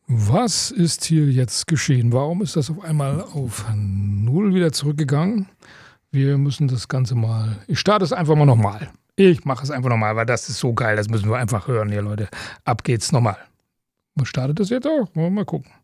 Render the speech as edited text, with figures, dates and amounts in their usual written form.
Was ist hier jetzt geschehen? Warum ist das auf einmal auf Null wieder zurückgegangen? Wir müssen das Ganze mal. Ich starte es einfach mal nochmal. Ich mache es einfach nochmal, weil das ist so geil. Das müssen wir einfach hören hier, Leute. Ab geht's nochmal. Man startet das jetzt auch? Mal gucken.